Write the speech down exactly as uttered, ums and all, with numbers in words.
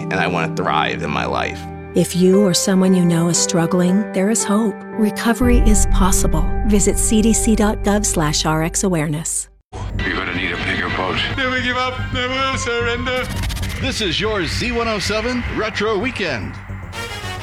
and I want to thrive in my life. If you or someone you know is struggling, there is hope. Recovery is possible. Visit c d c dot gov slash r x awareness. You're gonna need a bigger boat. Never give up, never surrender. This is your Z one oh seven Retro Weekend.